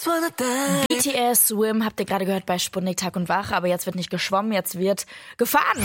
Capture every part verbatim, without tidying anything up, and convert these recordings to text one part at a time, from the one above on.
B T S Swim habt ihr gerade gehört bei Sputnik Tag und Wach, aber jetzt wird nicht geschwommen, jetzt wird gefahren.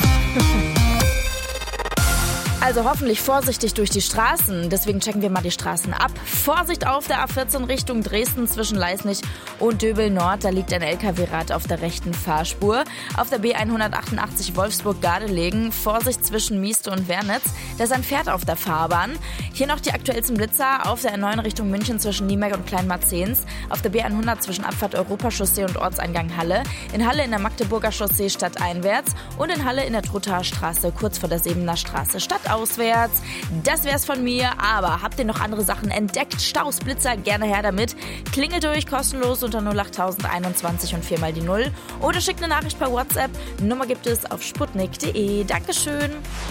Also hoffentlich vorsichtig durch die Straßen. Deswegen checken wir mal die Straßen ab. Vorsicht auf der A vierzehn Richtung Dresden zwischen Leisnig und Döbel Nord. Da liegt ein L K W-Rad auf der rechten Fahrspur. Auf der B hundertachtundachtzig Wolfsburg-Gardelegen. Vorsicht zwischen Mieste und Wernitz. Da ist ein Pferd auf der Fahrbahn. Hier noch die aktuellsten Blitzer auf der A neun Richtung München zwischen Niemerg und Kleinmarzens. Auf der B hundert zwischen Abfahrt Europachaussee und Ortseingang Halle. In Halle in der Magdeburger Chaussee stadteinwärts. Und in Halle in der Trothaer Straße kurz vor der Sebener Straße stadtauswärts. Das wär's von mir, aber habt ihr noch andere Sachen entdeckt? Staus, Blitzer, gerne her damit. Klingelt durch, kostenlos unter null acht null eins eins und vier mal die null. Oder schickt eine Nachricht per WhatsApp. Nummer gibt es auf sputnik punkt de. Dankeschön.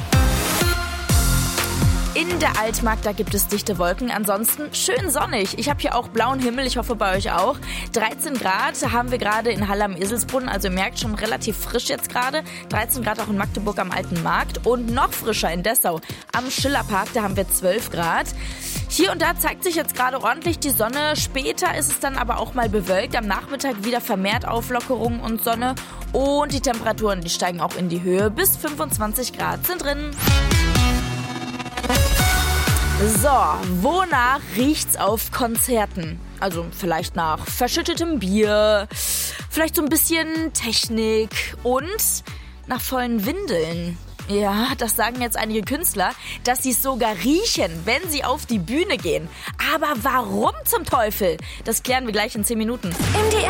In der Altmark, da gibt es dichte Wolken. Ansonsten schön sonnig. Ich habe hier auch blauen Himmel. Ich hoffe, bei euch auch. dreizehn Grad haben wir gerade in Halle am Eselsbrunnen. Also ihr merkt schon relativ frisch jetzt gerade. dreizehn Grad auch in Magdeburg am Alten Markt. Und noch frischer in Dessau am Schillerpark. Da haben wir zwölf Grad. Hier und da zeigt sich jetzt gerade ordentlich die Sonne. Später ist es dann aber auch mal bewölkt. Am Nachmittag wieder vermehrt Auflockerung und Sonne. Und die Temperaturen, die steigen auch in die Höhe. Bis fünfundzwanzig Grad sind drin. So, wonach riecht's auf Konzerten? Also vielleicht nach verschüttetem Bier, vielleicht so ein bisschen Technik und nach vollen Windeln. Ja, das sagen jetzt einige Künstler, dass sie es sogar riechen, wenn sie auf die Bühne gehen. Aber warum zum Teufel? Das klären wir gleich in zehn Minuten. M D R